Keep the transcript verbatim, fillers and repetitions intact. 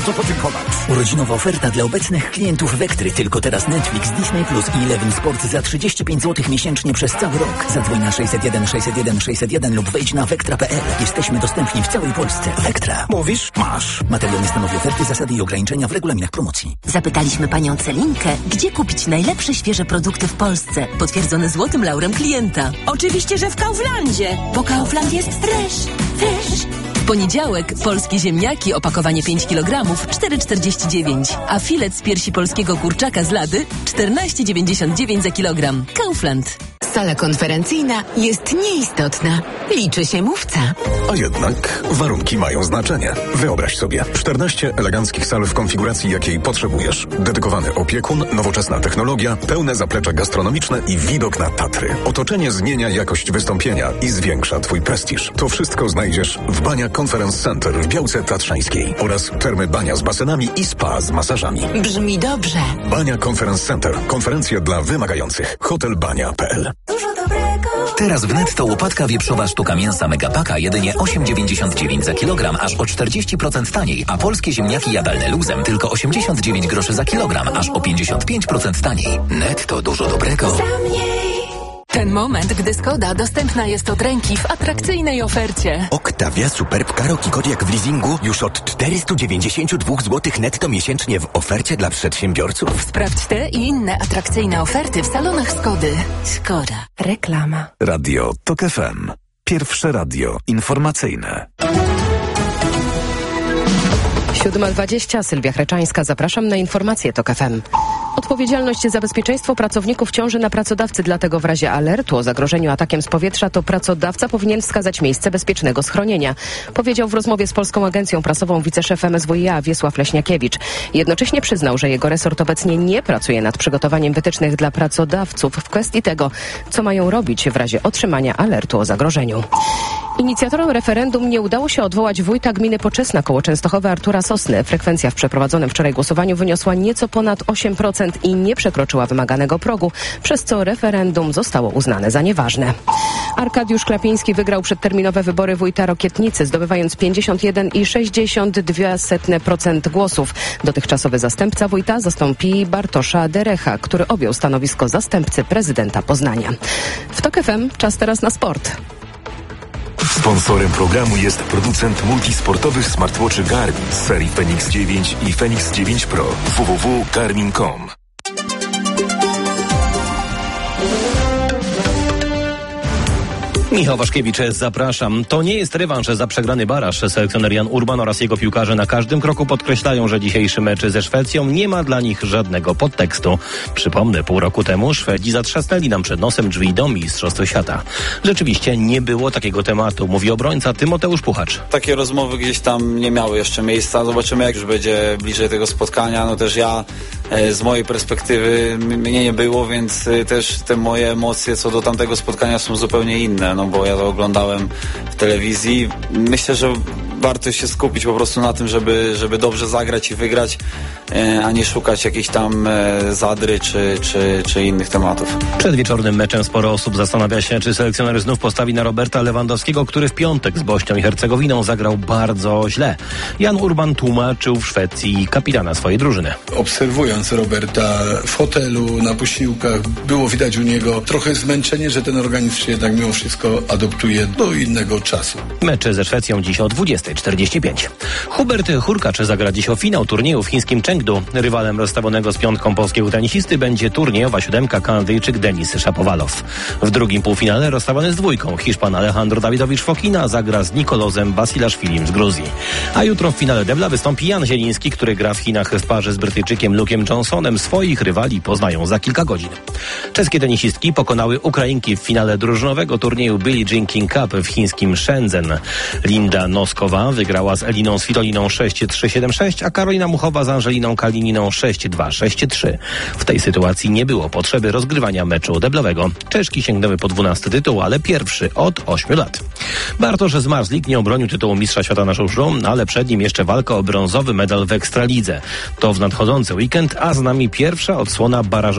bardzo podziękować. Urodzinowa oferta dla obecnych klientów Wektry. Tylko teraz Netflix, Disney Plus i Eleven Sport za trzydzieści pięć złotych miesięcznie przez cały rok. Zadzwoń na sześćset jeden sześćset jeden sześćset jeden lub wejdź na wektra kropka pe el. Jesteśmy dostępni w całej Polsce. Wektra. Mówisz? Masz. Materiał nie stanowi oferty, zasady i ograniczenia w regulaminach promocji. Zapytaliśmy panią Celinkę, gdzie kupić najlepsze świeże produkty w Polsce. Potwierdzone złotym laurem klienta. Oczywiście, że w Kauflandzie, bo Kaufland jest fresh, fresh. W poniedziałek polskie ziemniaki, opakowanie pięć kilogramów, cztery czterdzieści dziewięć, a filet z piersi polskiego kurczaka z Lady czternaście dziewięćdziesiąt dziewięć za kilogram. Kaufland. Sala konferencyjna jest nieistotna. Liczy się mówca. A jednak warunki mają znaczenie. Wyobraź sobie, czternaście eleganckich sal w konfiguracji, jakiej potrzebujesz. Dedykowany opiekun, nowoczesna technologia, pełne zaplecze gastronomiczne i widok na Tatry. Otoczenie zmienia jakość wystąpienia i zwiększa Twój prestiż. To wszystko znajdziesz w Bania Conference Center w Białce Tatrzańskiej oraz termy Bania z basenami i spa z masażami. Brzmi dobrze. Bania Conference Center. Konferencje dla wymagających. hotel bania kropka pe el. Dużo dobrego. Teraz w Netto łopatka wieprzowa sztuka mięsa Megapaka jedynie osiem dziewięćdziesiąt dziewięć za kilogram, aż o czterdzieści procent taniej, a polskie ziemniaki jadalne luzem tylko osiemdziesiąt dziewięć groszy za kilogram, aż o pięćdziesiąt pięć procent taniej. Netto dużo dobrego. Ten moment, gdy Skoda dostępna jest od ręki w atrakcyjnej ofercie. Octavia Superb Karoki Kodiaq w leasingu już od czterysta dziewięćdziesiąt dwa złotych netto miesięcznie w ofercie dla przedsiębiorców. Sprawdź te i inne atrakcyjne oferty w salonach Skody. Skoda. Reklama. Radio Tok F M. Pierwsze radio informacyjne. siódma dwadzieścia, Sylwia Chreczańska. Zapraszam na informacje Tok F M. Odpowiedzialność za bezpieczeństwo pracowników ciąży na pracodawcy, dlatego w razie alertu o zagrożeniu atakiem z powietrza to pracodawca powinien wskazać miejsce bezpiecznego schronienia, powiedział w rozmowie z Polską Agencją Prasową wiceszef em es w i a Wiesław Leśniakiewicz. Jednocześnie przyznał, że jego resort obecnie nie pracuje nad przygotowaniem wytycznych dla pracodawców w kwestii tego, co mają robić w razie otrzymania alertu o zagrożeniu. Inicjatorom referendum nie udało się odwołać wójta gminy Poczesna koło Częstochowy Artura Sosny. Frekwencja w przeprowadzonym wczoraj głosowaniu wyniosła nieco ponad osiem procent i nie przekroczyła wymaganego progu, przez co referendum zostało uznane za nieważne. Arkadiusz Klapiński wygrał przedterminowe wybory wójta Rokietnicy, zdobywając pięćdziesiąt jeden i sześćdziesiąt dwa procent głosów. Dotychczasowy zastępca wójta zastąpi Bartosza Derecha, który objął stanowisko zastępcy prezydenta Poznania. W Tok F M czas teraz na sport. Sponsorem programu jest producent multisportowych smartwatchy Garmin z serii Fenix dziewięć i Fenix dziewięć Pro. w w w kropka garmin kropka com. Michał Waszkiewicz, zapraszam. To nie jest rewanż za przegrany baraż. Selekcjoner Jan Urban oraz jego piłkarze na każdym kroku podkreślają, że dzisiejszy mecz ze Szwecją nie ma dla nich żadnego podtekstu. Przypomnę, pół roku temu Szwedzi zatrzasnęli nam przed nosem drzwi do Mistrzostw Świata. Rzeczywiście nie było takiego tematu, mówi obrońca Tymoteusz Puchacz. Takie rozmowy gdzieś tam nie miały jeszcze miejsca. Zobaczymy, jak już będzie bliżej tego spotkania. No też ja z mojej perspektywy mnie nie było, więc też te moje emocje co do tamtego spotkania są zupełnie inne. No bo ja to oglądałem w telewizji. Myślę, że warto się skupić po prostu na tym, żeby, żeby dobrze zagrać i wygrać, a nie szukać jakichś tam zadry czy, czy, czy innych tematów. Przed wieczornym meczem sporo osób zastanawia się, czy selekcjoner znów postawi na Roberta Lewandowskiego, który w piątek z Bośnią i Hercegowiną zagrał bardzo źle. Jan Urban tłumaczył w Szwecji kapitana swojej drużyny. Obserwując Roberta w hotelu, na posiłkach, było widać u niego trochę zmęczenie, że ten organizm się jednak mimo wszystko adoptuje do innego czasu. Mecze ze Szwecją dziś o dwudziesta czterdzieści pięć. Hubert Hurkacz zagra dziś o finał turnieju w chińskim Chengdu. Rywalem rozstawionego z piątką polskiego tenisisty będzie turniejowa siódemka Kanadyjczyk Denis Szapowalow. W drugim półfinale rozstawiony z dwójką Hiszpan Alejandro Dawidowicz-Fokina zagra z Nikolozem Basilashvilim z Gruzji. A jutro w finale debla wystąpi Jan Zieliński, który gra w Chinach w parze z Brytyjczykiem Luke'em Johnsonem. Swoich rywali poznają za kilka godzin. Czeskie tenisistki pokonały Ukrainki w finale drużynowego turnieju Billie Jean King Cup w chińskim Shenzhen. Linda Noskowa wygrała z Eliną Svitoliną sześć trzy siedem sześć, a Karolina Muchowa z Angeliną Kalininą sześć dwa sześć trzy. W tej sytuacji nie było potrzeby rozgrywania meczu deblowego. Czeszki sięgnęły po dwunasty tytuł, ale pierwszy od ośmiu lat. Bartosz Zmarzlik nie obronił tytułu mistrza świata na żużlu, ale przed nim jeszcze walka o brązowy medal w Ekstralidze. To w nadchodzący weekend, a z nami pierwsza odsłona barażu